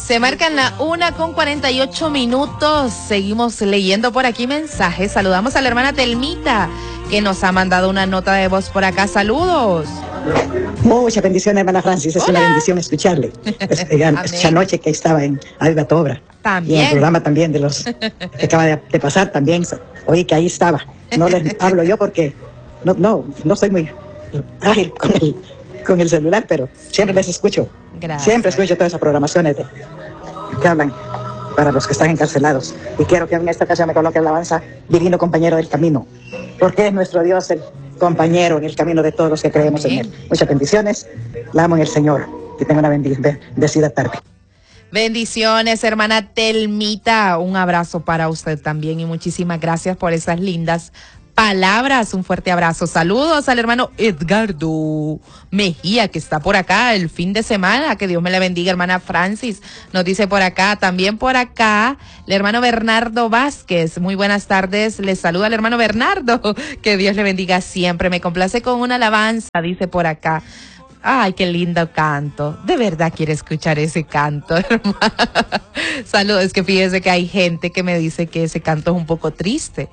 Se marcan la 1:48. Seguimos leyendo por aquí mensajes. Saludamos a la hermana Telmita, que nos ha mandado una nota de voz por acá. Saludos. Muchas bendiciones, hermana Francis. Es una bendición escucharle. Esta noche que estaba en Alba Tobra. También. Y en el programa también de los que acaba de pasar también. Oí que ahí estaba. No les hablo yo porque no soy muy ágil con el celular, pero siempre les escucho. Gracias. Siempre escucho todas esas programaciones que hablan para los que están encarcelados. Y quiero que en esta ocasión me coloque alabanza, divino compañero del camino, porque es nuestro Dios el compañero en el camino de todos los que creemos en Él. Muchas bendiciones, la amo en el Señor. Que tenga una bendecida tarde. Bendiciones, hermana Telmita. Un abrazo para usted también y muchísimas gracias por esas lindas palabras. Un fuerte abrazo. Saludos al hermano Edgardo Mejía, que está por acá el fin de semana. Que Dios me le bendiga, hermana Francis. Nos dice por acá, también por acá, el hermano Bernardo Vázquez. Muy buenas tardes. Les saluda el hermano Bernardo. Que Dios le bendiga siempre. Me complace con una alabanza, dice por acá. Ay, qué lindo canto. De verdad quiere escuchar ese canto, hermano. Saludos. Es que fíjese que hay gente que me dice que ese canto es un poco triste.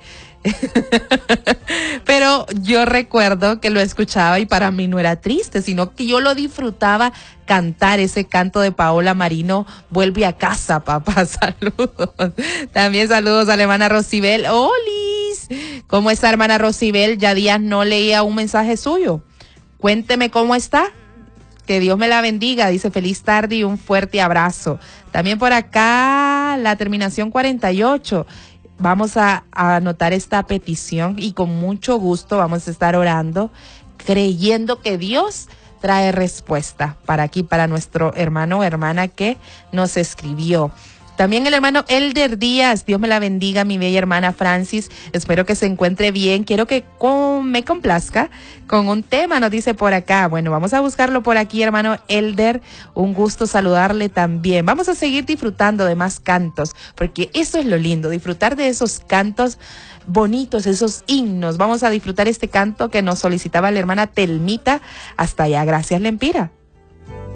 Pero yo recuerdo que lo escuchaba y para mí no era triste, sino que yo lo disfrutaba cantar ese canto de Paola Marino, Vuelve a casa, papá. Saludos. También saludos a la hermana Rosibel. ¡Olis! ¿Cómo está, hermana Rosibel? Ya días no leía un mensaje suyo. Cuénteme cómo está. Que Dios me la bendiga. Dice feliz tarde y un fuerte abrazo. También por acá la terminación 48. Vamos a anotar esta petición y con mucho gusto vamos a estar orando, creyendo que Dios trae respuesta para aquí, para nuestro hermano o hermana que nos escribió. También el hermano Elder Díaz, Dios me la bendiga, mi bella hermana Francis, espero que se encuentre bien, quiero que me complazca con un tema, nos dice por acá. Bueno, vamos a buscarlo por aquí, hermano Elder, un gusto saludarle también. Vamos a seguir disfrutando de más cantos, porque eso es lo lindo, disfrutar de esos cantos bonitos, esos himnos. Vamos a disfrutar este canto que nos solicitaba la hermana Telmita. Hasta allá, gracias, Lempira.